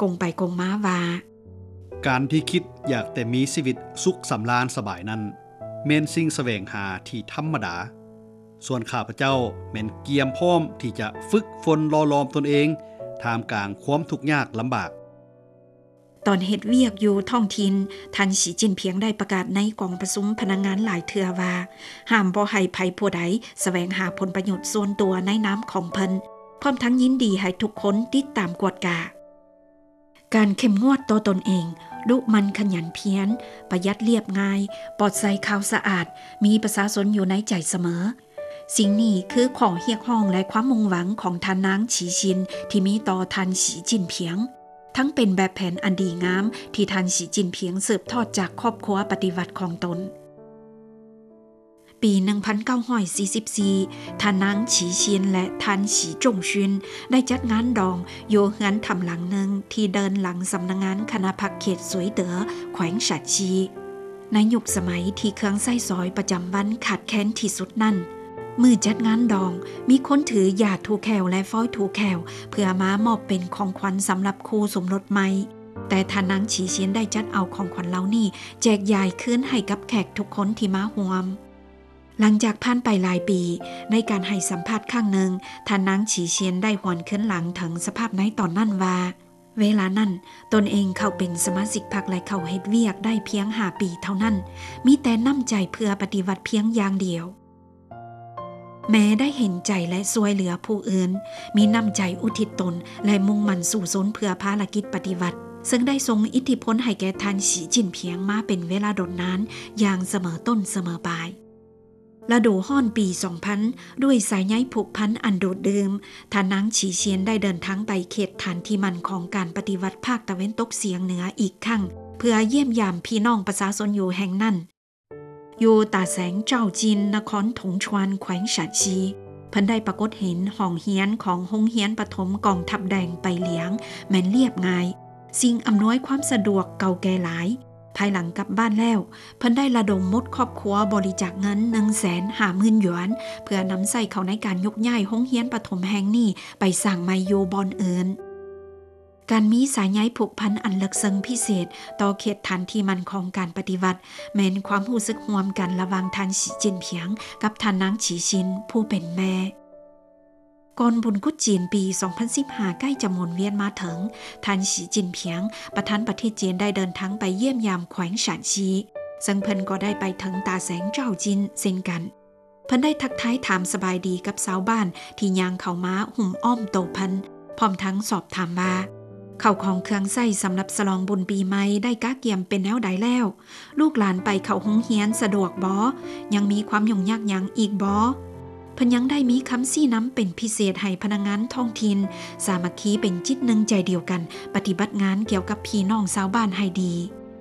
กงไปกงมาว่าการที่คิดอยากแต่มีชีวิตสุขสำราญสบายนั้นแม่นสิ่งแสวงหาที่ธรรมดาส่วนข้าพเจ้าแม่นเกียมพร้อมที่จะฝึกฝนหล่อหลอมตนเองท่ามกลางความทุกข์ยากลำบากตอนเฮ็ดเวียกอยู่ท้องถิ่นท่านสีจิ้นเพียงได้ประกาศในกองประชุมพนักงานหลายเทื่อว่าห้ามบ่ให้ไผผู้ใดแสวงหาผลประโยชน์ส่วนตัวในนามของเพิ่นพร้อมทั้งยินดีให้ทุกคนติดตามกวดกาการเข้มงวดต่อตนเองดุมันขยันเพียรประหยัดเรียบง่ายปลอดใส่ข่าวสะอาดมีประชาชนอยู่ในใจเสมอสิ่งนี้คือของเรียกร้องและความมุ่งหวังของท่านนางฉีชินที่มีต่อท่านสีจิ้นเพียงทั้งเป็นแบบแผนอันดีงามที่ท่านสีจิ้นเพียงสืบทอดจากครอบครัวปฏิวัติของตนปี 1944 ท่านนางฉีชินและท่านฉีจงชุนได้จัดงานดองโยเฮือนทำหลังหนึ่งที่เดินหลังสำนักงานคณะพักเขตสวยเต๋อแขวงฉัดชีในยุคสมัยที่เครื่องไส้ซอยประจำวันขาดแคลนที่สุดนั่นมือจัดงานดองมีคนถือยาถูแขวและฟอยถูแขวเพื่อมามอบเป็นของขวัญสำหรับคู่สมรสใหม่แต่ท่านนางฉีเชียนได้จัดเอาของขวัญเหล่านี้แจกจ่ายคืนให้กับแขกทุกคนที่มาร่วมหลังจากผ่านไปหลายปีในการให้สัมภาษณ์ครั้งหนึ่งท่านนางฉีเชียนได้หวนขึ้นหลังถึงสภาพในตอนนั้นว่าเวลานั้นตนเองเข้าเป็นสมาชิกพรรคและเข้าเฮ็ดเวียกได้เพียง5 ปีเท่านั้นมีแต่น้ำใจเพื่อปฏิวัติเพียงอย่างเดียวแม้ได้เห็นใจและช่วยเหลือผู้อื่นมีน้ำใจอุทิศตนและมุ่งมั่นสู่สนเพื่อภารกิจปฏิวัติซึ่งได้ทรงอิทธิพลให้แก่ท่านสีจิ้นเพียงมาเป็นเวลาดนนานอย่างเสมอต้นเสมอปลายฤดูฮ้อนปี 2000 ด้วยสายใยผูกพันอันโดดเดิมท่านนางฉีเชียนได้เดินทางไปเขตฐานที่มั่นของการปฏิวัติภาคตะวันตกเฉียงเหนืออีกครั้งเพื่อเยี่ยมยามพี่น้องประชาชนอยู่แห่งนั้นอยู่ตาแสงเจ้าจินนครถงชวนแขวงฉัดชีเพิ่นได้ปรากฏเห็นห้องเฮียนของโรงเรียนประถมกองทัพแดงไปเลี้ยงแม่นเรียบง่ายสิ่งอำนวยความสะดวกเก่าแก่หลายภายหลังกลับบ้านแล้วเพิ่นได้ระดมมดครอบครัวบริจาคเงิน 150,000 หยวนเพื่อนำใส่เข้าในการยกย้ายโรงเรียนประถมแห่งนี้ไปสร้างใหม่อยู่บ่อนอื่นการมีสายใยผูกพันอันลึกซึ้งพิเศษต่อเขตฐานที่มั่นของการปฏิวัติแม้นความรู้สึกร่วมกันระหว่างท่านสีจิ้นเพียงกับท่านนางฉีชินผู้เป็นแม่ก่อนบุญกุดจีนปี 2015 ใกล้จะหมุนเวียนมาถึงท่านสีจิ้นเพียงประธานประเทศจีนได้เดินทางไปเยี่ยมยามแขวงฉานชีซึ่งเพิ่นก็ได้ไปถึงตาแสงเจ้าจินเช่นกันเพิ่นได้ทักทายถามสบายดีกับชาวบ้านที่ย่างเข้ามาหุ่มอ้อมโตเพิ่นพร้อมทั้งสอบถามว่าเข้าของเครื่องใช้สำหรับฉลองบุญปีใหม่ได้กะเกียมเป็นแนวใดแล้วลูกหลานไปเข้าโรงเรียนสะดวกบ่ยังมีความยุ่งยากหยังอีกบ่เพิ่นยังได้มีคำซี้น้ำเป็นพิเศษให้พนักงานท้องถิ่นสามัคคีเป็นจิตหนึ่งใจเดียวกันปฏิบัติงานเกี่ยวกับพี่น้องชาวบ้านให้ดี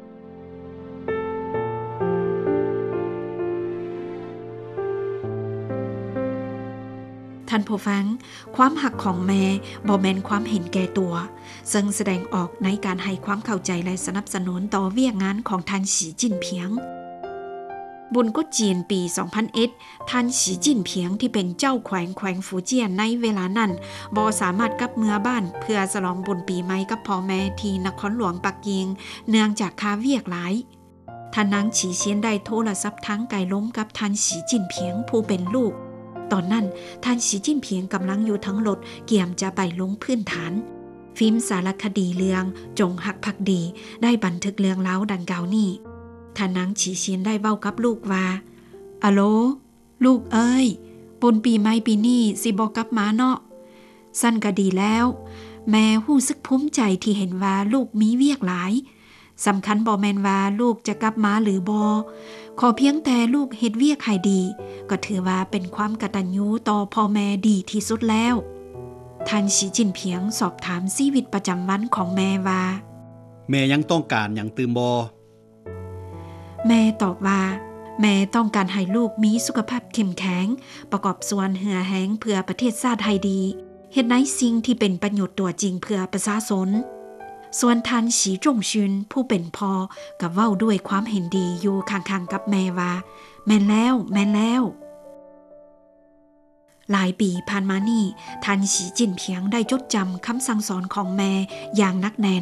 ท่านผู้ฟังความหักของแม่บ่แม่นความเห็นแก่ตัวซึ่งแสดงออกในการให้ความเข้าใจและสนับสนุนต่อเวียกงานของท่านสีจิ้นเพียงบุญกุดจีนปี 2001 ท่านสีจิ้นเพียงที่เป็นเจ้าแขวงฟูเจียนในเวลานั้นบ่สามารถกลับเมืองบ้านเพื่อฉลองบุญปีใหม่กับพ่อแม่ที่นครหลวงปักกิ่งเนื่องจากค่าเวียกหลายท่านนางฉีเชียนได้โทรศัพท์ทั้งไกลล้มกับท่านสีจิ้นเพียงผู้เป็นลูกตอนนั้นท่านสีจิ้นเพียงกำลังอยู่ทั้งรถเกี่ยมจะไปลงพื้นฐานฟิล์มสารคดีเรื่องจงหักภักดีได้บันทึกเรื่องเล่าดังกล่าวนี้ท่านนางฉีเชียนได้เว้ากับลูกว่าอะโหลลูกเอ้ยบุญปีใหม่ปีนี้สิบ่กลับมาเนาะสั้นก็ดีแล้วแม่รู้สึกภูมิใจที่เห็นว่าลูกมีเวียกหลายสำคัญบ่แม่นว่าลูกจะกลับมาหรือบ่ขอเพียงแต่ลูกเฮ็ดเวียกให้ดีก็ถือว่าเป็นความกตัญญูต่อพ่อแม่ดีที่สุดแล้วท่านสีจิ้นเพียงสอบถามชีวิตประจำวันของแม่ว่าแม่ยังต้องการหยังตื่มบ่แม่ตอบว่าแม่ต้องการให้ลูกมีสุขภาพเข้มแข็งประกอบส่วนเหือแห้งเพื่อประเทศชาติให้ดีเฮ็ดในสิ่งที่เป็นประโยชน์ตัวจริงเพื่อประชาชนส่วนท่านสีจงชุนผู้เป็นพ่อก็เว้าด้วยความเห็นดีอยู่ข้างๆกับแม่ว่าแม่นแล้วหลายปีผ่านมานี่ท่านสีจิ้นเพียงได้จดจำคำสั่งสอนของแม่อย่างนักแน่น